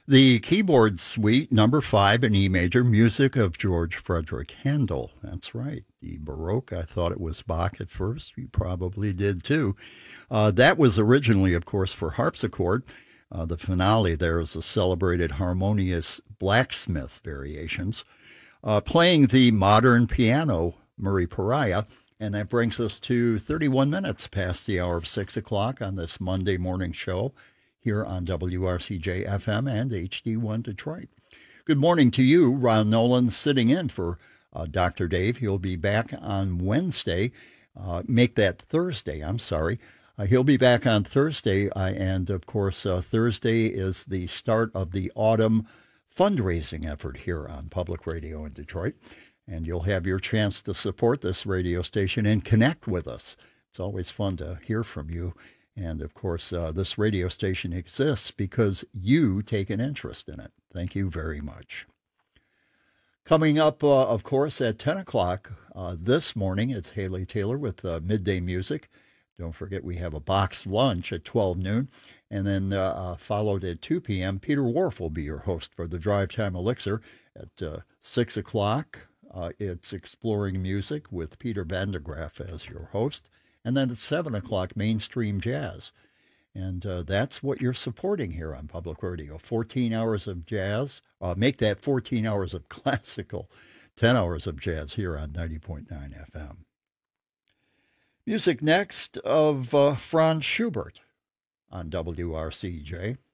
The keyboard suite, number 5 in E major, music of George Frederick Handel. That's right, the Baroque. I thought it was Bach at first. You probably did too. That was originally, of course, for harpsichord. The finale there is the celebrated harmonious blacksmith variations. Playing the modern piano, Murray Pariah. And that brings us to 31 minutes past the hour of 6 o'clock on this Monday morning show here on WRCJ FM and HD1 Detroit. Good morning to you. Ron Nolan sitting in for Dr. Dave. He'll be back on Wednesday. Make that Thursday, I'm sorry. He'll be back on Thursday, and of course, Thursday is the start of the autumn fundraising effort here on Public Radio in Detroit, and you'll have your chance to support this radio station and connect with us. It's always fun to hear from you, and of course, this radio station exists because you take an interest in it. Thank you very much. Coming up, of course, at 10 o'clock this morning, it's Haley Taylor with Midday Music. Don't forget, we have a boxed lunch at 12 noon. And then followed at 2 p.m., Peter Wharf will be your host for the Drive Time Elixir. At 6 o'clock, it's Exploring Music with Peter Vandegraff as your host. And then at 7 o'clock, Mainstream Jazz. And that's what you're supporting here on Public Radio. 14 hours of jazz. Make that 14 hours of classical, 10 hours of jazz here on 90.9 FM. Music next of Franz Schubert on WRCJ.